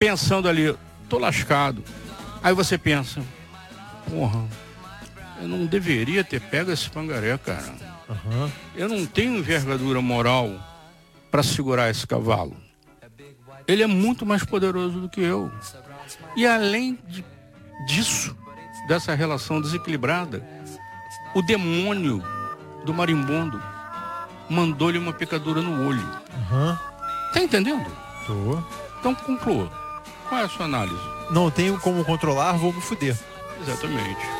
pensando ali, tô lascado. Aí você pensa, porra, eu não deveria ter pego esse pangaré, cara. Eu não tenho envergadura moral para segurar esse cavalo. Ele é muito mais poderoso do que eu. E além disso, dessa relação desequilibrada, o demônio do marimbondo mandou-lhe uma picadura no olho. Tá entendendo? Tô. Então conclua. Qual é a sua análise? Não tenho como controlar, vou me fuder. Exatamente.